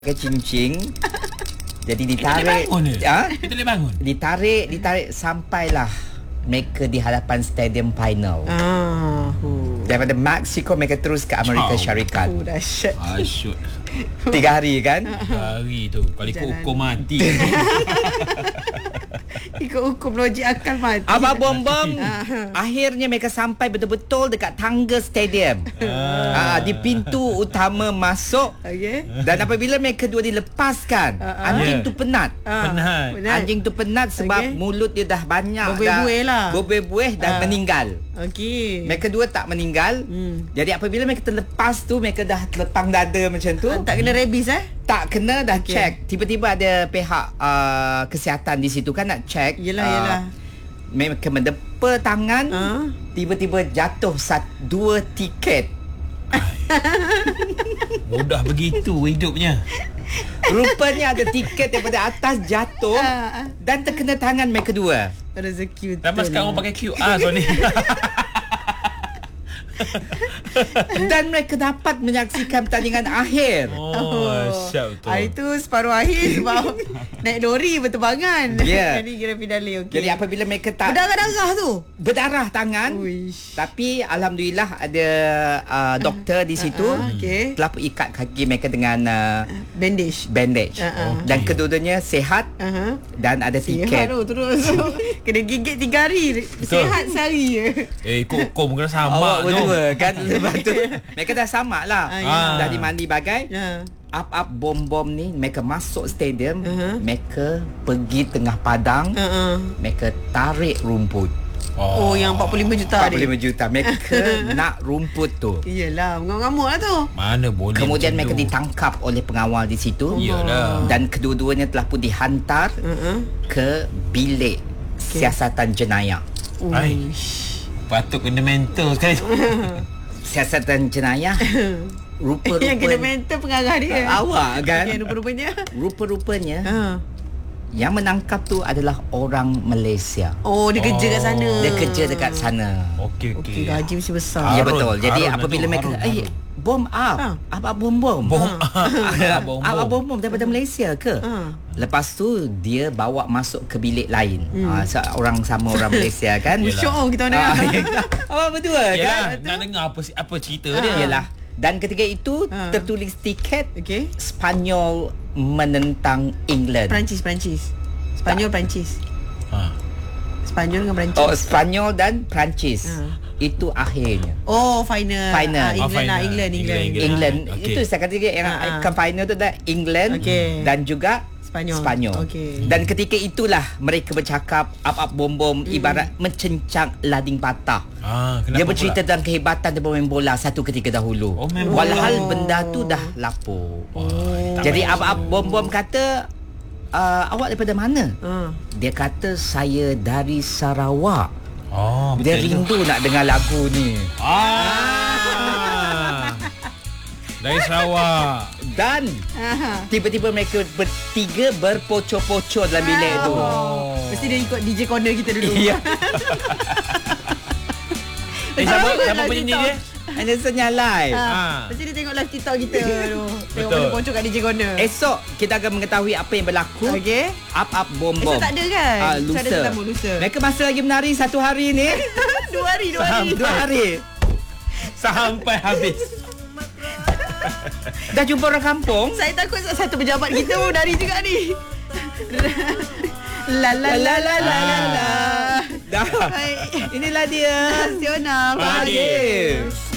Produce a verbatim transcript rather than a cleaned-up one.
ke cincing. Jadi ditarik. Kita bangun je. Ha? Kita boleh bangun. Ditarik, ditarik sampailah mereka di hadapan stadium final. Ah. Uh. Daripada Mexico mereka terus ke Amerika Ciao. Syarikat. Oh, dahsyat. Asyik. Tiga hari kan? Hari tu kali kau Jalan. hukum mati. Ikut hukum logik akal mati. Abang Bom-Bom akhirnya mereka sampai betul-betul dekat tangga stadium. Ah, di pintu utama masuk. Okey. Dan apabila mereka dua dilepaskan, Ah, ah. anjing Yeah. tu penat. Ah, Penat. Anjing tu penat sebab Okey. mulut dia dah banyak Berbuih-buih dah, lah. Berbuih-buih dan Ah. meninggal. Okey. Mereka dua tak meninggal. Hmm. Jadi apabila mereka terlepas tu, mereka dah terlepang dada macam tu. Tak kena rabies eh? Tak kena dah Okey. check. Tiba-tiba ada pihak uh, kesihatan di situ kan nak check. Yelah, uh, yelah. Mereka mendepa tangan. Ah. Tiba-tiba jatuh sat, dua tiket. Mudah begitu hidupnya. Rupanya ada tiket daripada atas jatuh Ah, ah. dan terkena tangan mereka dua. Rezeki betul. Tambah sekarang orang pakai Q R so ni. Dan mereka dapat menyaksikan pertandingan akhir. Oh, siap betul. Hari tu separuh akhir sebab naik lori berterbangan. Ya. Jadi kira finale okey. Jadi apabila mereka tak berdarah-darah tu. berdarah tangan, Uish. tapi alhamdulillah ada uh, doktor di situ Ah, okey. telah ikat kaki mereka dengan uh, Bandage. bandage. Ah, ah. Dan kedua-duanya sihat Aha. dan ada Sihat tiket. tu terus. Kena gigit tiga hari. Betul. Sihat sehari je. Eh, ikut hukum kena sama Awak tu. berdua kan. Lepas tu mereka dah samak lah. Ah, ya. Dah dimandi bagai. Ya. Up-up bom-bom ni mereka masuk stadium. Uh-huh. Mereka pergi tengah padang. Uh-uh. Mereka tarik rumput. Oh, yang empat puluh lima juta empat puluh lima juta. Mereka nak rumput tu. Iyalah, mengamuk-ngamuk lah tu. Mana boleh. Kemudian macam mereka tu. ditangkap oleh pengawal di situ. Yalah. Dan kedua-duanya telah pun dihantar Uh-uh. ke bilik Okey. siasatan jenayah. Ai. Patut kena mental sekali tu. Siasatan jenayah rupa-rupa Yang kena mental pengarah dia. awak kan. Okey, rupa-rupanya. Rupa-rupanya Ha. yang menangkap tu adalah orang Malaysia. Oh, dia kerja kat sana. Dia kerja dekat sana. Okey Okey, okey. gaji mesti besar. Ya Harun, betul. Jadi Harun apabila tu, mereka Harun, eh Harun. bom up. Ha. Apa bom bom? Bom. Apa Bom. bom bom daripada Malaysia ke? Ha. Lepas tu dia bawa masuk ke bilik lain. Hmm. Ha, orang sama orang Malaysia kan. Yelah. Syok kita Ah, dengar. Awak berdua Yalah, kan? nak dengar apa apa cerita Ah. dia. Yalah. Dan ketika itu Ha. tertulis tiket Okey. Spanyol menentang England. Perancis, Perancis. Spanyol, Perancis. Ha. Spanyol dengan Perancis. Oh, Spanyol dan Perancis. Ha. Itu akhirnya. Oh, final. Final. Ah, England Oh, final. lah, England, England. England. England. Okey. Itu saya kata yang Ha, ha. akan final tu adalah England Okey. dan juga Spanyol. Spanyol. Okey. Dan ketika itulah mereka bercakap up-up bom-bom hmm. ibarat mencencang lading patah. Ah, kenapa Dia bercerita pula? tentang kehebatan dia bermain bola satu ketika dahulu. Oh, main bola. Walhal benda tu dah lapuk. Oh, tak Jadi payah. up-up bom-bom kata, uh, awak daripada mana? Ha. Dia kata saya dari Sarawak. Oh, Dia betul rindu nak dengar lagu ni. Ah. Dari Sarawak. Dan Aha. tiba-tiba mereka bertiga berpocor-pocor dalam bilik tu. Oh. Mesti dia ikut D J corner kita dulu. Ya. Eh, siapa Tahu siapa lah penyanyi TikTok. dia? Anderson yang live. Ha. Ah. Mesti dia tengok live TikTok kita tu. Tengok Betul. mana pocong kat D J corner. Esok kita akan mengetahui apa yang berlaku. Okey. Up up bom bom. Esok tak ada kan? Ah, Esok ada lusa. tetamu, lusa. Mereka masih lagi menari satu hari ni. Dua hari, dua hari. Dua hari. Sampai habis. Dah jumpa orang kampung. Saya takut satu pejabat kita pun dari juga ni. La la la la la la la. Dah. Baik. Inilah dia. Nasional. Pagi. Pagi.